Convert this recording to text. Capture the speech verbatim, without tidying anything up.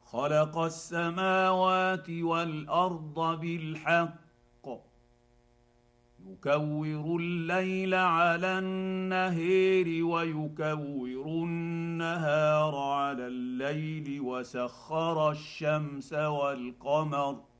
خلق السماوات والارض بالحق يكور الليل على النهير ويكور النهار على الليل وسخر الشمس والقمر